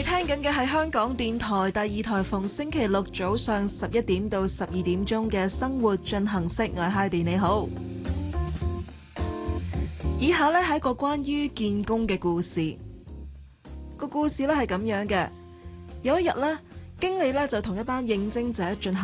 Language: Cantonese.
聽緊嘅係香港電台第二台逢星期六早上11點到12點鐘嘅生活進行式，我係 Heidi， 你好。以下呢係一個關於見工嘅故事。個故事呢係咁樣嘅，有一日呢，經理呢就同一班應徵者進行